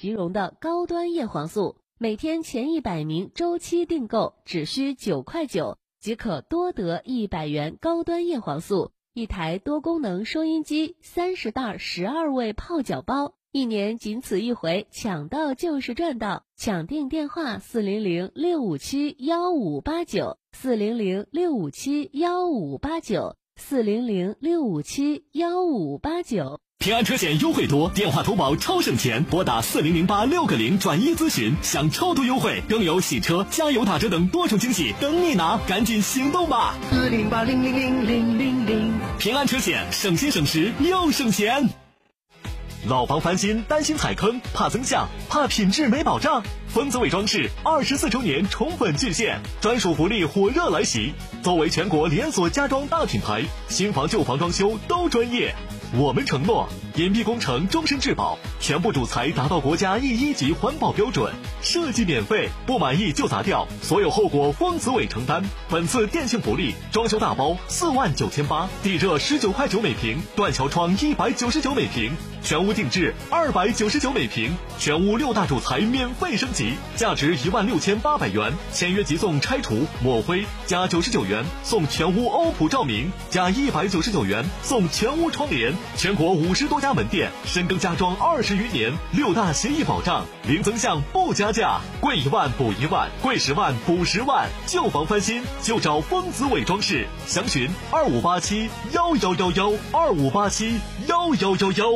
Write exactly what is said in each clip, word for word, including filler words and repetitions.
即溶的高端叶黄素，每天前一百名周期订购只需九块九，即可多得一百元高端叶黄素，一台多功能收音机，三十袋十二味泡脚包，一年仅此一回，抢到就是赚到！抢订电话四零零六五七幺五八九，四零零六五七幺五八九，四零零六五七幺五八九。 平安车险优惠多，电话投保超省钱，拨打四零零八六个零转一咨询，享超多优惠，更有洗车、加油打折等多重惊喜等你拿，赶紧行动吧！ 四零八零零零零零零， 平安车险，省心省时又省钱。老房翻新，担心踩坑，怕增项，怕品质没保障。丰子伟装饰二十四周年宠粉巨献，专属福利火热来袭。作为全国连锁家装大品牌，新房旧房装修都专业。我们承诺隐蔽工程终身质保，全部主材达到国家 E 一级环保标准，设计免费，不满意就砸掉，所有后果丰子伟承担。本次店庆福利，装修大包四万九千八，地热十九块九每平，断桥窗一百九十九每平，全屋定制二百九十九每平，全屋六大主材免费升级，价值一万六千八百元，签约即送拆除抹灰，加九十九元送全屋欧普照明，加一百九十九元送全屋窗帘。全国五十多家门店，深耕家装二十余年，六大协议保障，零增项不加价，贵一万补一万，贵十万补十万，旧房翻新就找丰子伟装饰，详询二五八七幺幺幺幺，二五八七幺幺幺幺。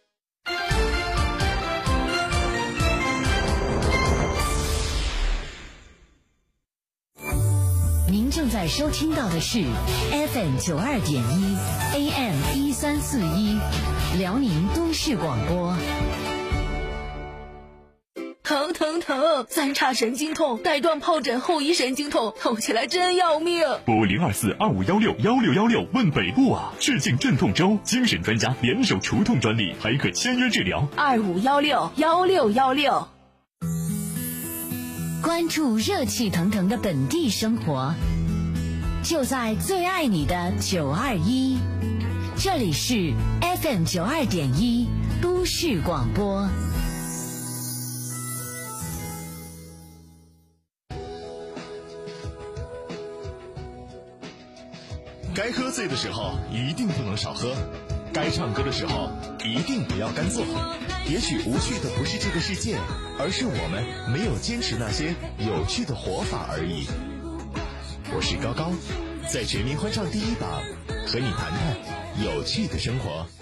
您正在收听到的是 F M 九二点一 A M 一三四一辽宁都市广播。 疼疼疼，三叉神经痛，带状疱疹后遗神经痛，痛起来真要命。 拨零二四二五幺六幺六幺六问北部啊！致敬镇痛周，精神专家联手除痛专利，还可签约治疗。 二五幺六幺六幺六。 关注热气腾腾的本地生活，就在最爱你的九二一，这里是 F M 九二点一都市广播。 该喝醉的时候一定不能少喝，该唱歌的时候一定不要干坐。也许无趣的不是这个世界，而是我们没有坚持那些有趣的活法而已。我是高高，在全民欢唱第一榜，和你谈谈有趣的生活。